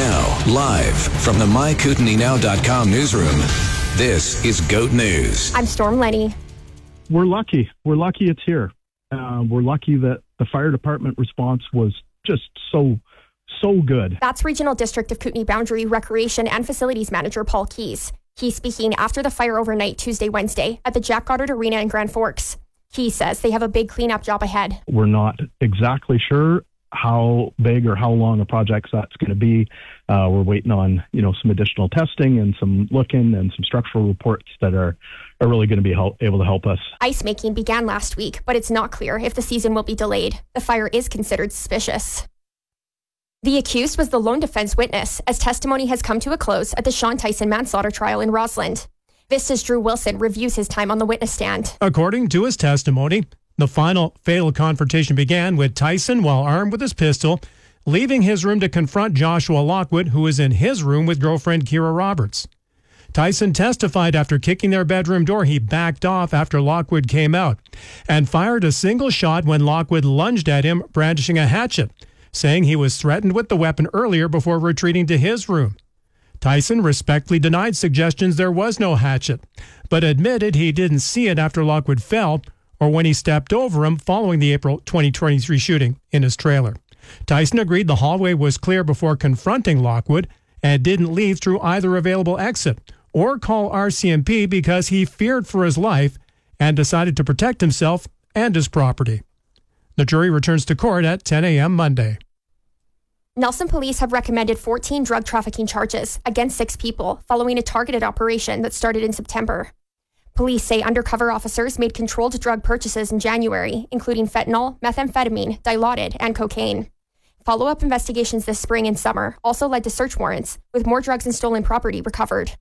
Now, live from the MyKootenaeNow.com newsroom, this is GOAT News. I'm Storm Lenny. We're lucky. We're lucky it's here. We're lucky that the fire department response was just so good. That's Regional District of Kootenay Boundary Recreation and Facilities Manager Paul Keys. He's speaking after the fire overnight Tuesday, Wednesday at the Jack Goddard Arena in Grand Forks. Keys says they have a big cleanup job ahead. We're not exactly sure how big or how long a project that's going to be. We're waiting on, some additional testing and some looking and some structural reports that are really going to be able to help us. Ice making began last week, but it's not clear if the season will be delayed. The fire is considered suspicious. The accused was the lone defense witness, as testimony has come to a close at the Sean Tyson manslaughter trial in Rossland. Vista's Drew Wilson reviews his time on the witness stand. According to his testimony, the final fatal confrontation began with Tyson, while armed with his pistol, leaving his room to confront Joshua Lockwood, who was in his room with girlfriend Kira Roberts. Tyson testified after kicking their bedroom door, he backed off after Lockwood came out and fired a single shot when Lockwood lunged at him, brandishing a hatchet, saying he was threatened with the weapon earlier before retreating to his room. Tyson respectfully denied suggestions there was no hatchet, but admitted he didn't see it after Lockwood fell or when he stepped over him following the April 2023 shooting in his trailer. Tyson agreed the hallway was clear before confronting Lockwood and didn't leave through either available exit or call RCMP because he feared for his life and decided to protect himself and his property. The jury returns to court at 10 a.m. Monday. Nelson police have recommended 14 drug trafficking charges against 6 people following a targeted operation that started in September. Police say undercover officers made controlled drug purchases in January, including fentanyl, methamphetamine, Dilaudid, and cocaine. Follow-up investigations this spring and summer also led to search warrants, with more drugs and stolen property recovered.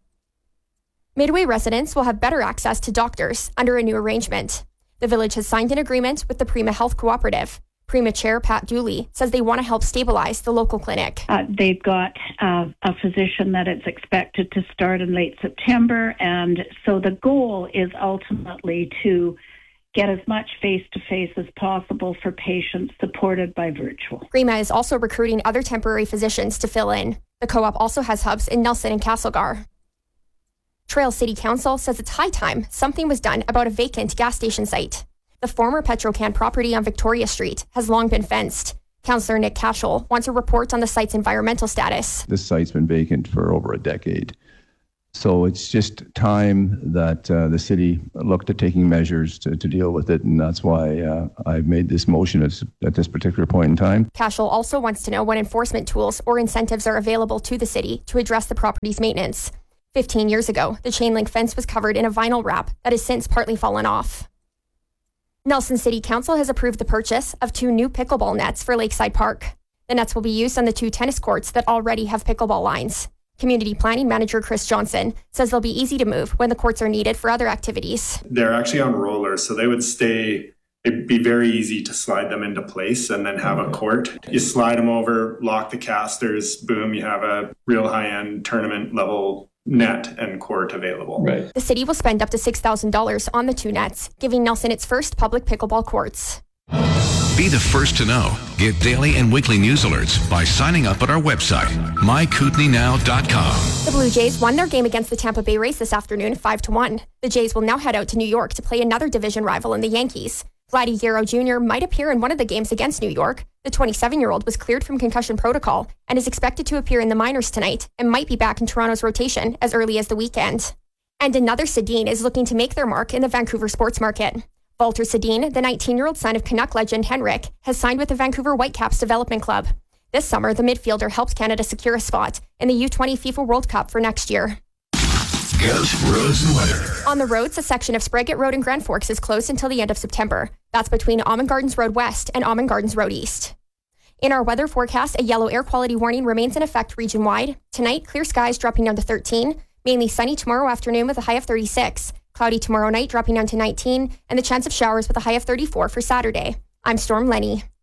Midway residents will have better access to doctors under a new arrangement. The village has signed an agreement with the Prima Health Cooperative. Prima Chair Pat Dooley says they want to help stabilize the local clinic. They've got a physician that it's expected to start in late September, and so the goal is ultimately to get as much face-to-face as possible for patients supported by virtual. Prima is also recruiting other temporary physicians to fill in. The co-op also has hubs in Nelson and Castlegar. Trail City Council says it's high time something was done about a vacant gas station site. The former Petrocan property on Victoria Street has long been fenced. Councillor Nick Cashel wants a report on the site's environmental status. This site's been vacant for over a decade. So it's just time that the city looked at taking measures to deal with it, and that's why I've made this motion at this particular point in time. Cashel also wants to know what enforcement tools or incentives are available to the city to address the property's maintenance. 15 years ago, the chain link fence was covered in a vinyl wrap that has since partly fallen off. Nelson City Council has approved the purchase of 2 new pickleball nets for Lakeside Park. The nets will be used on the 2 tennis courts that already have pickleball lines. Community Planning Manager Chris Johnson says they'll be easy to move when the courts are needed for other activities. They're actually on rollers, so they would stay. It'd be very easy to slide them into place and then have a court. You slide them over, lock the casters, boom, you have a real high-end tournament level net and court available. Right. The city will spend up to $6,000 on the 2 nets, giving Nelson its first public pickleball courts. Be the first to know. Get daily and weekly news alerts by signing up at our website, MyKootenaeNow.com. The Blue Jays won their game against the Tampa Bay Rays this afternoon 5-1. The Jays will now head out to New York to play another division rival in the Yankees. Vladdy Guerrero Jr. might appear in one of the games against New York. The 27-year-old was cleared from concussion protocol and is expected to appear in the minors tonight and might be back in Toronto's rotation as early as the weekend. And another Sedin is looking to make their mark in the Vancouver sports market. Walter Sedin, the 19-year-old son of Canuck legend Henrik, has signed with the Vancouver Whitecaps Development Club. This summer, the midfielder helped Canada secure a spot in the U20 FIFA World Cup for next year. GOAT roads and weather. On the roads, a section of Spraggett Road in Grand Forks is closed until the end of September. That's between Almond Gardens Road West and Almond Gardens Road East. In our weather forecast, a yellow air quality warning remains in effect region-wide. Tonight, clear skies dropping down to 13. Mainly sunny tomorrow afternoon with a high of 36. Cloudy tomorrow night dropping down to 19. And the chance of showers with a high of 34 for Saturday. I'm Storm Lenny.